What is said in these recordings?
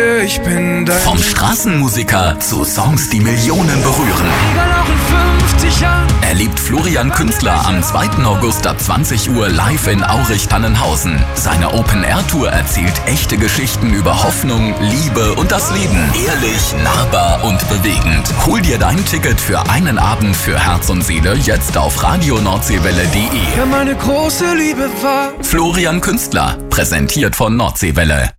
Ich bin dein Vom Straßenmusiker zu Songs, die Millionen berühren. Egal auch in 50 Jahren. Erlebt Florian Künstler am 2. August ab 20 Uhr live in Aurich-Tannenhausen. Seine Open-Air-Tour erzählt echte Geschichten über Hoffnung, Liebe und das Leben. Ehrlich, nahbar und bewegend. Hol dir dein Ticket für einen Abend für Herz und Seele jetzt auf radionordseewelle.de. Ja, meine große Liebe war. Florian Künstler, präsentiert von Nordseewelle.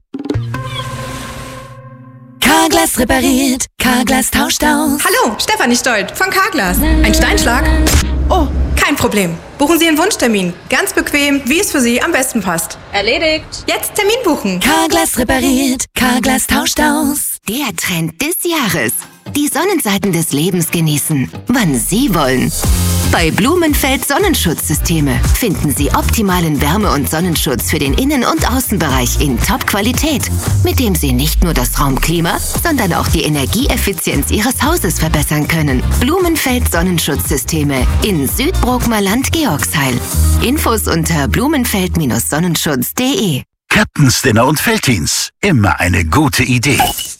Carglass repariert, Carglass tauscht aus. Hallo, Stefanie Stolt von Carglass. Ein Steinschlag? Oh, kein Problem. Buchen Sie Ihren Wunschtermin. Ganz bequem, wie es für Sie am besten passt. Erledigt. Jetzt Termin buchen. Carglass repariert, Carglass tauscht aus. Der Trend des Jahres. Die Sonnenseiten des Lebens genießen, wann Sie wollen. Bei Blumenfeld Sonnenschutzsysteme finden Sie optimalen Wärme- und Sonnenschutz für den Innen- und Außenbereich in Top-Qualität, mit dem Sie nicht nur das Raumklima, sondern auch die Energieeffizienz Ihres Hauses verbessern können. Blumenfeld Sonnenschutzsysteme in Südbrookmerland-Georgsheil. Infos unter blumenfeld-sonnenschutz.de. Captain's Dinner und Felddienst. Immer eine gute Idee.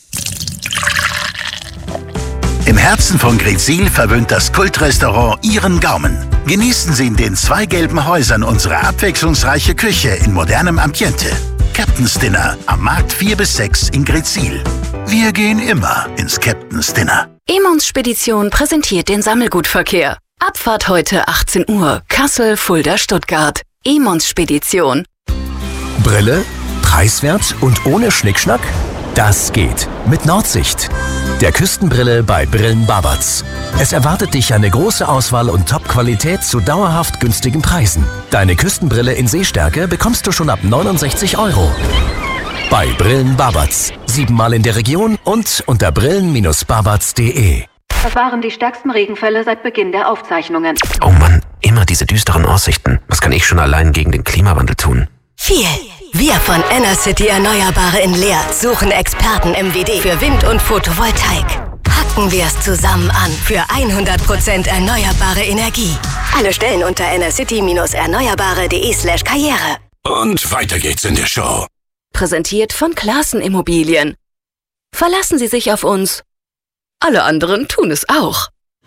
Im Herzen von Greetsiel verwöhnt das Kultrestaurant Ihren Gaumen. Genießen Sie in den 2 gelben Häusern unsere abwechslungsreiche Küche in modernem Ambiente. Captain's Dinner am Markt 4 bis 6 in Greetsiel. Wir gehen immer ins Captain's Dinner. Emons Spedition präsentiert den Sammelgutverkehr. Abfahrt heute 18 Uhr. Kassel, Fulda, Stuttgart. Emons Spedition. Brille, preiswert und ohne Schnickschnack? Das geht mit Nordsicht. Der Küstenbrille bei Brillen Babatz. Es erwartet dich eine große Auswahl und Top-Qualität zu dauerhaft günstigen Preisen. Deine Küstenbrille in Sehstärke bekommst du schon ab 69 €. Bei Brillen Babatz. 7-mal in der Region und unter brillen-babatz.de. Das waren die stärksten Regenfälle seit Beginn der Aufzeichnungen. Oh Mann, immer diese düsteren Aussichten. Was kann ich schon allein gegen den Klimawandel tun? Viel. Wir von Enercity Erneuerbare in Leer suchen Experten im WD für Wind- und Photovoltaik. Packen wir es zusammen an für 100% erneuerbare Energie. Alle Stellen unter enercity-erneuerbare.de/karriere. Und weiter geht's in der Show. Präsentiert von Classen Immobilien. Verlassen Sie sich auf uns. Alle anderen tun es auch.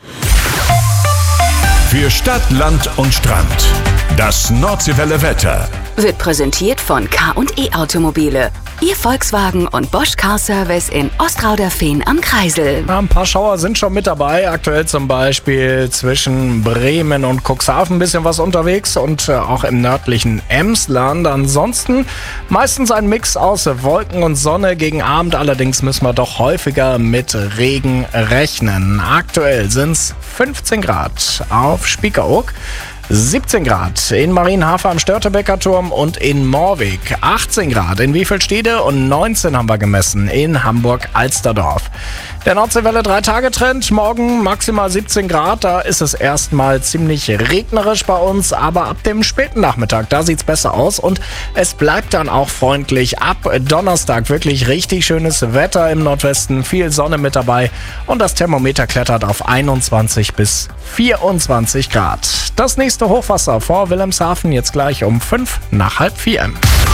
Für Stadt, Land und Strand. Das Nordseewelle Wetter wird präsentiert von K&E Automobile. Ihr Volkswagen und Bosch Car Service in Ostrauderfehn am Kreisel. Ein paar Schauer sind schon mit dabei. Aktuell zum Beispiel zwischen Bremen und Cuxhaven ein bisschen was unterwegs und auch im nördlichen Emsland. Ansonsten meistens ein Mix aus Wolken und Sonne. Gegen Abend allerdings müssen wir doch häufiger mit Regen rechnen. Aktuell sind es 15 Grad auf Spiekeroog. 17 Grad in Marienhafer am Störtebeker Turm und in Moorweg, 18 Grad in Wiefelstede und 19 haben wir gemessen in Hamburg-Alsterdorf. Der Nordseewelle 3-Tage-Trend, morgen maximal 17 Grad, da ist es erstmal ziemlich regnerisch bei uns, aber ab dem späten Nachmittag, da sieht es besser aus und es bleibt dann auch freundlich. Ab Donnerstag wirklich richtig schönes Wetter im Nordwesten, viel Sonne mit dabei und das Thermometer klettert auf 21 bis 24 Grad. Das nächste Hochwasser vor Wilhelmshaven jetzt gleich um 5 nach halb 4.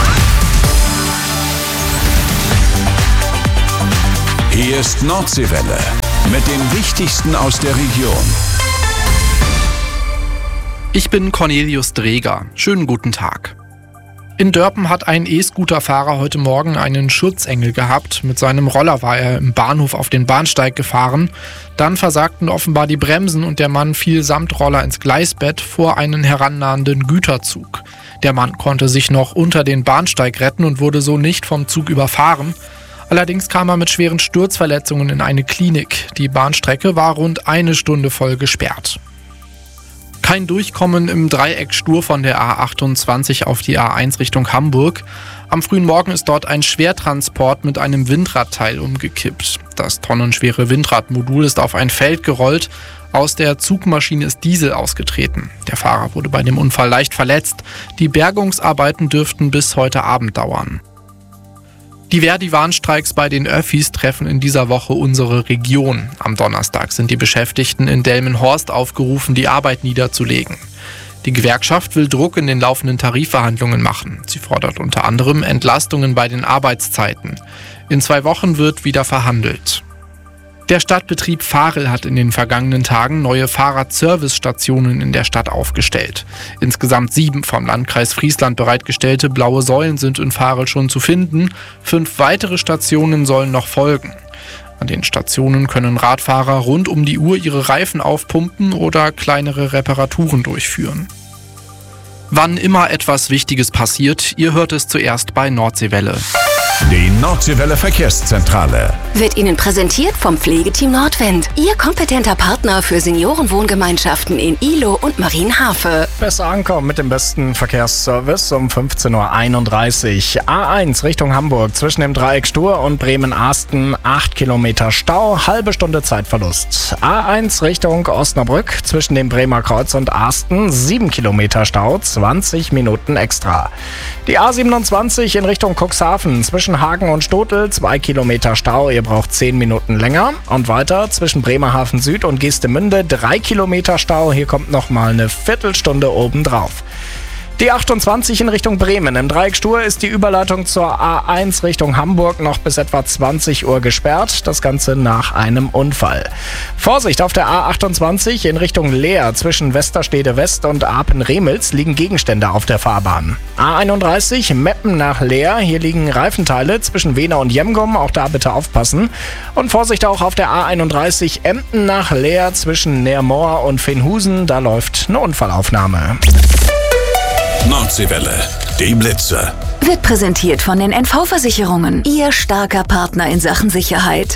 Hier ist Nordseewelle mit dem Wichtigsten aus der Region. Ich bin Cornelius Dreger. Schönen guten Tag. In Dörpen hat ein E-Scooter-Fahrer heute Morgen einen Schutzengel gehabt. Mit seinem Roller war er im Bahnhof auf den Bahnsteig gefahren. Dann versagten offenbar die Bremsen und der Mann fiel samt Roller ins Gleisbett vor einen herannahenden Güterzug. Der Mann konnte sich noch unter den Bahnsteig retten und wurde so nicht vom Zug überfahren. Allerdings kam er mit schweren Sturzverletzungen in eine Klinik. Die Bahnstrecke war rund eine Stunde voll gesperrt. Kein Durchkommen im Dreieck Stur von der A28 auf die A1 Richtung Hamburg. Am frühen Morgen ist dort ein Schwertransport mit einem Windradteil umgekippt. Das tonnenschwere Windradmodul ist auf ein Feld gerollt. Aus der Zugmaschine ist Diesel ausgetreten. Der Fahrer wurde bei dem Unfall leicht verletzt. Die Bergungsarbeiten dürften bis heute Abend dauern. Die Verdi-Warnstreiks bei den Öffis treffen in dieser Woche unsere Region. Am Donnerstag sind die Beschäftigten in Delmenhorst aufgerufen, die Arbeit niederzulegen. Die Gewerkschaft will Druck in den laufenden Tarifverhandlungen machen. Sie fordert unter anderem Entlastungen bei den Arbeitszeiten. In 2 Wochen wird wieder verhandelt. Der Stadtbetrieb Varel hat in den vergangenen Tagen neue Fahrradservicestationen in der Stadt aufgestellt. Insgesamt 7 vom Landkreis Friesland bereitgestellte blaue Säulen sind in Varel schon zu finden. 5 weitere Stationen sollen noch folgen. An den Stationen können Radfahrer rund um die Uhr ihre Reifen aufpumpen oder kleinere Reparaturen durchführen. Wann immer etwas Wichtiges passiert, ihr hört es zuerst bei Nordseewelle. Die Nordseewelle Verkehrszentrale Wird Ihnen präsentiert vom Pflegeteam Nordwind. Ihr kompetenter Partner für Seniorenwohngemeinschaften in Ihlow und Marienhafe. Besser ankommen mit dem besten Verkehrsservice um 15.31 Uhr. A1 Richtung Hamburg zwischen dem Dreieck Stur und Bremen-Asten 8 Kilometer Stau, halbe Stunde Zeitverlust. A1 Richtung Osnabrück zwischen dem Bremer Kreuz und Asten 7 Kilometer Stau, 20 Minuten extra. Die A27 in Richtung Cuxhaven zwischen Hagen und Stotel 2 Kilometer Stau, ihr braucht 10 Minuten länger. Und weiter zwischen Bremerhaven Süd und Geestemünde 3 Kilometer Stau, hier kommt nochmal eine Viertelstunde obendrauf. Die 28 in Richtung Bremen. Im Dreieck Stur ist die Überleitung zur A1 Richtung Hamburg noch bis etwa 20 Uhr gesperrt. Das Ganze nach einem Unfall. Vorsicht auf der A28 in Richtung Leer. Zwischen Westerstede West und Apen-Remels liegen Gegenstände auf der Fahrbahn. A31 Meppen nach Leer. Hier liegen Reifenteile zwischen Wena und Jemgum. Auch da bitte aufpassen. Und Vorsicht auch auf der A31 Emden nach Leer zwischen Neermoor und Fenhusen. Da läuft eine Unfallaufnahme. Nordseewelle, die Blitzer. Wird präsentiert von den NV-Versicherungen. Ihr starker Partner in Sachen Sicherheit.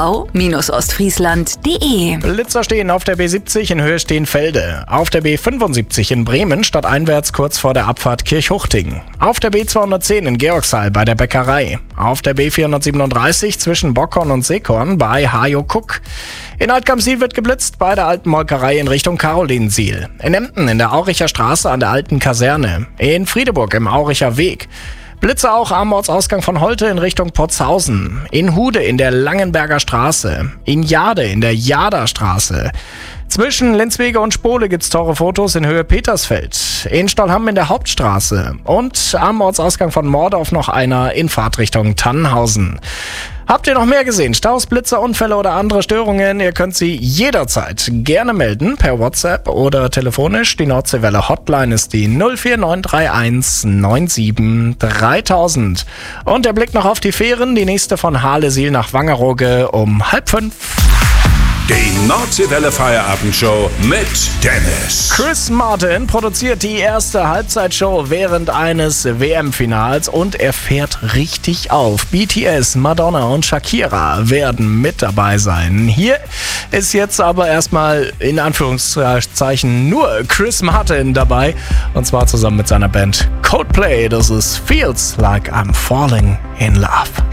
nv-ostfriesland.de. Blitzer stehen auf der B70 in Höhe Steenfelde. Auf der B75 in Bremen stadteinwärts kurz vor der Abfahrt Kirchhuchting. Auf der B210 in Georgshall bei der Bäckerei. Auf der B437 zwischen Bockhorn und Seekorn bei Hajo-Kuck. In Altkamp-Siel wird geblitzt bei der alten Molkerei in Richtung Karolinensiel. In Emden in der Auricher Straße an der alten Kaserne. In Friedeburg im Auricher Weg. Blitze auch am Ortsausgang von Holte in Richtung Potzhausen. In Hude in der Langenberger Straße. In Jade in der Jader Straße. Zwischen Lenzwege und Spole gibt's teure Fotos in Höhe Petersfeld. In Stollham in der Hauptstraße. Und am Ortsausgang von Mordorf noch einer in Fahrtrichtung Tannenhausen. Habt ihr noch mehr gesehen? Staus, Blitzer, Unfälle oder andere Störungen? Ihr könnt sie jederzeit gerne melden, per WhatsApp oder telefonisch. Die Nordseewelle Hotline ist die 04931 97 3000. Und der Blick noch auf die Fähren, die nächste von Harlesiel nach Wangerooge um 4:30. Die Nordseewelle Feierabendshow mit Dennis. Chris Martin produziert die erste Halbzeitshow während eines WM-Finals und er fährt richtig auf. BTS, Madonna und Shakira werden mit dabei sein. Hier ist jetzt aber erstmal in Anführungszeichen nur Chris Martin dabei und zwar zusammen mit seiner Band Coldplay. Das ist Feels Like I'm Falling in Love.